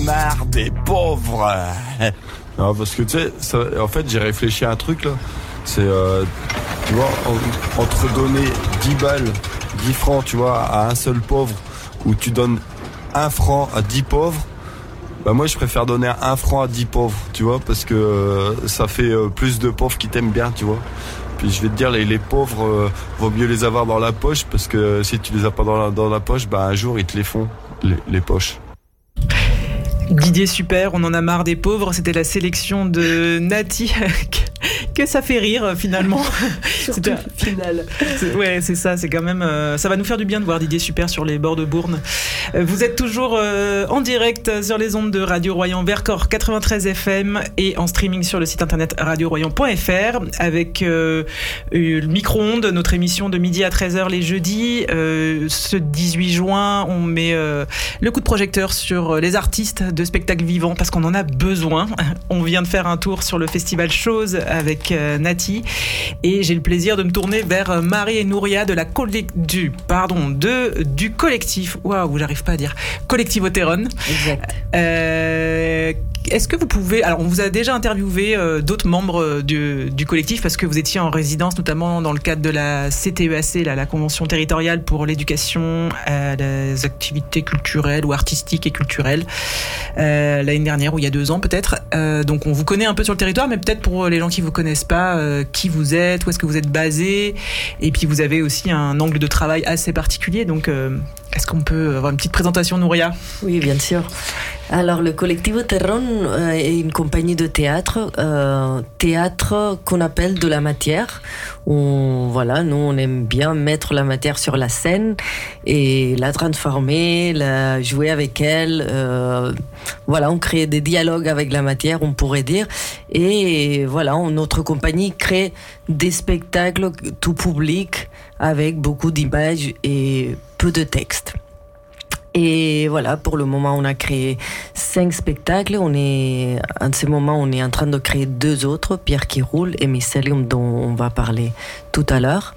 marre des pauvres. Non, parce que tu sais, en fait, j'ai réfléchi à un truc là. C'est, tu vois, entre donner 10 balles, 10 francs, tu vois, à un seul pauvre, ou tu donnes 1 franc à 10 pauvres, bah moi je préfère donner 1 franc à 10 pauvres, tu vois, parce que ça fait plus de pauvres qui t'aiment bien, tu vois. Puis je vais te dire, les pauvres, vaut mieux les avoir dans la poche, parce que si tu les as pas dans la poche, bah un jour ils te les font, les poches. Didier Super, on en a marre des pauvres, c'était la sélection de Nati. Que ça fait rire finalement. Surtout le final. Ouais, c'est ça, c'est quand même. Ça va nous faire du bien de voir Didier Super sur les bords de Bourne. Vous êtes toujours en direct sur les ondes de Radio Royan Vercors 93 FM et en streaming sur le site internet radioroyan.fr avec le Micro-ondes, notre émission de midi à 13h les jeudis. Ce 18 juin, on met le coup de projecteur sur les artistes de spectacles vivants parce qu'on en a besoin. On vient de faire un tour sur le festival Chose avec Nati et j'ai le plaisir de me tourner vers Marie et Nouria de du collectif. Waouh, j'arrive pas à dire. Collectif Oteron. Exact. Est-ce que vous pouvez... Alors, on vous a déjà interviewé d'autres membres du collectif parce que vous étiez en résidence, notamment dans le cadre de la CTEAC, la Convention territoriale pour l'éducation à les activités culturelles ou artistiques et culturelles, l'année dernière ou il y a 2 ans peut-être. Donc, on vous connaît un peu sur le territoire, mais peut-être pour les gens qui ne vous connaissent pas, qui vous êtes, où est-ce que vous êtes basé. Et puis, vous avez aussi un angle de travail assez particulier. Donc, est-ce qu'on peut avoir une petite présentation, Nouria ? Oui, bien sûr. Alors, le Collectif Oteron est une compagnie de théâtre qu'on appelle de la matière. Nous, on aime bien mettre la matière sur la scène et la transformer, jouer avec elle. On crée des dialogues avec la matière, on pourrait dire. Et voilà, notre compagnie crée des spectacles tout public avec beaucoup d'images et peu de texte. Et voilà, pour le moment, on a créé 5 spectacles. En ce moment, on est en train de créer 2 autres, Pierre qui roule et Mycelium, dont on va parler tout à l'heure.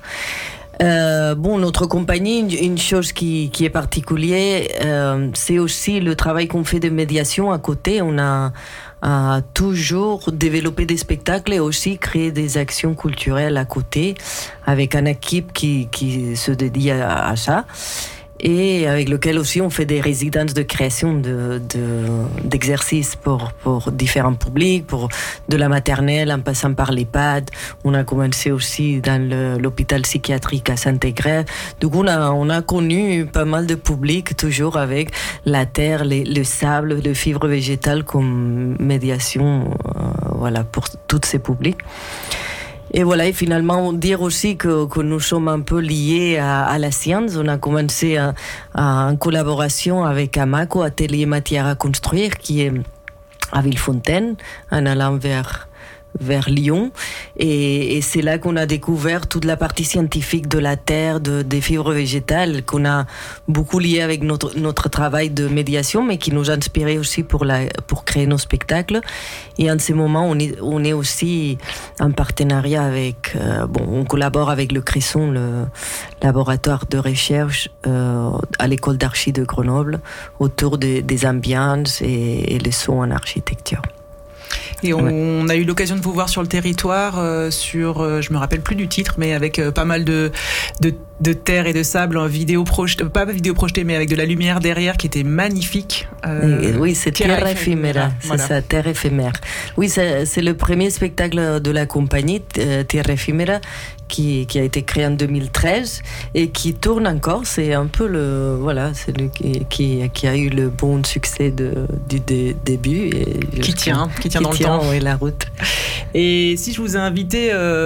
Notre compagnie, une chose qui est particulière, c'est aussi le travail qu'on fait de médiation à côté. On a toujours développé des spectacles et aussi créé des actions culturelles à côté avec une équipe qui se dédie à ça. Et avec lequel aussi on fait des résidences de création d'exercices pour différents publics, pour de la maternelle en passant par l'EHPAD. On a commencé aussi dans l'hôpital psychiatrique à Saint-Égrève. Donc on a connu pas mal de publics toujours avec la terre, le sable, le fibre végétale comme médiation, pour tous ces publics. Et voilà, et finalement, dire aussi que nous sommes un peu liés à la science. On a commencé en collaboration avec AMACO, Atelier Matière à Construire, qui est à Villefontaine, en allant vers Lyon. Et c'est là qu'on a découvert toute la partie scientifique de la terre, des fibres végétales, qu'on a beaucoup lié avec notre travail de médiation, mais qui nous a inspiré aussi pour créer nos spectacles. Et en ce moment, on est aussi en partenariat avec, on collabore avec le Cresson, le laboratoire de recherche à l'école d'archi de Grenoble, autour des ambiances et les sons en architecture. Et on a eu l'occasion de vous voir sur le territoire, je me rappelle plus du titre, mais avec pas mal de terre et de sable en pas vidéo projetée, mais avec de la lumière derrière qui était magnifique. Oui, c'est Terre éphémère, c'est ça, Terre éphémère. Oui, c'est le premier spectacle de la compagnie, Terre éphémère, qui a été créé en 2013 et qui tourne encore. C'est un peu c'est lui qui a eu le bon succès du début. Et qui tient dans le temps. Oui, la route. Et si je vous ai invité